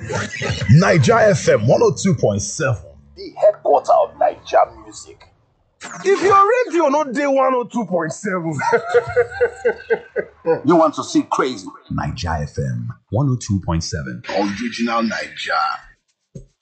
Niger FM 102.7, the headquarter of Niger music. If your radio not day 102.7, you want to see crazy. Niger FM 102.7. Original Niger.